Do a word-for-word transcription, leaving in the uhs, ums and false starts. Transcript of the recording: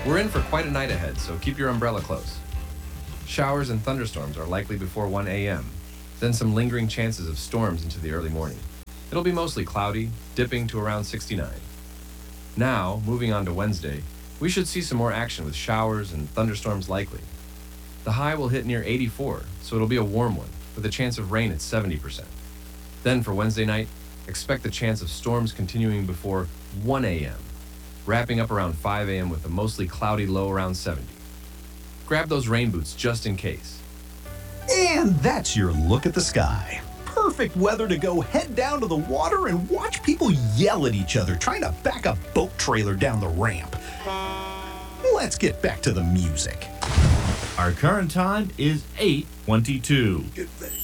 We're in for quite a night ahead, so keep your umbrella close. Showers and thunderstorms are likely before one a m, then some lingering chances of storms into the early morning. It'll be mostly cloudy, dipping to around sixty-nine. Now, moving on to Wednesday, we should see some more action with showers and thunderstorms likely. The high will hit near eighty-four, so it'll be a warm one, with a chance of rain at seventy percent. Then for Wednesday night, expect the chance of storms continuing before one a m, wrapping up around five a m with a mostly cloudy low around seventy. Grab those rain boots just in case. And that's your look at the sky. Perfect weather to go head down to the water and watch people yell at each other trying to back a boat trailer down the ramp. Let's get back to the music. Our current time is eight twenty-two. Get ready.